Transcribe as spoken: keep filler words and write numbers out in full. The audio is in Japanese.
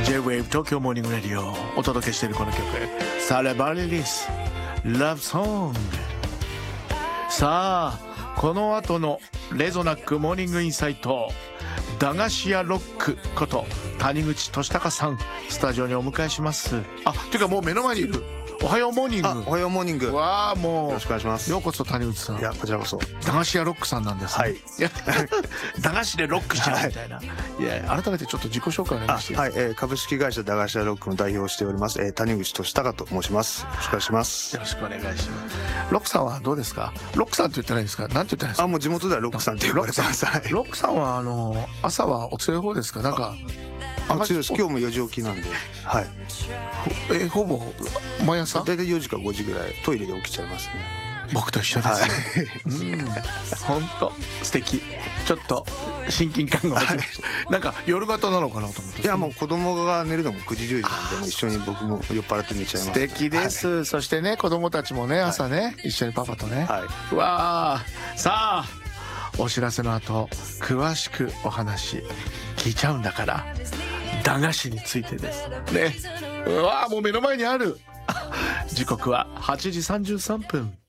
J-ウェーブ 東京モーニングレディオお届けしているこの曲、サレバリリスラブソング。さあこの後のレゾナックモーニングインサイト、駄菓子屋ロックこと谷口俊孝さん、スタジオにお迎えします。あ、ていうかもう目の前にいる。おはようモーニング。 あ、おはようモーニング。 わあ、もうよろしくお願いします。 ようこそ谷口さん。 いや、こちらこそ。 駄菓子屋ロックさんなんですね。 はい。 いや駄菓子でロックしちゃうみたいな。はい、いや、改めてちょっと自己紹介お願いしていいですか。 はい、えー、株式会社駄菓子屋ロックの代表をしております、えー、谷口俊孝と申します。よろしくお願いします。 よろしくお願いします。ロックさんはどうですか。ロックさんって言ってないですか。なんて言ってないですか。 あ、もう地元ではロックさんって呼ばれてます。 ロックさんはあの朝はお強い方ですか。なんかあ、強いです。今日もよじ起きなんで。はい。 え、ほぼ毎朝だいたいよじかごじぐらいトイレで起きちゃいますね。 僕と一緒です、ね。はい、うん、本当素敵。ちょっと親近感があります。なんか夜型なのかなと思って。 いや、もう子供が寝るのもくじじゅうじなんで、一緒に僕も酔っ払って寝ちゃいます。 素敵です。はい、そしてね、子供たちもね、朝ね、はい、一緒にパパとね。 はい。 うわあ、さあお知らせの後詳しくお話聞いちゃうんだから、駄菓子についてですね。うわあ、もう目の前にある。時刻ははちじさんじゅうさんぷん。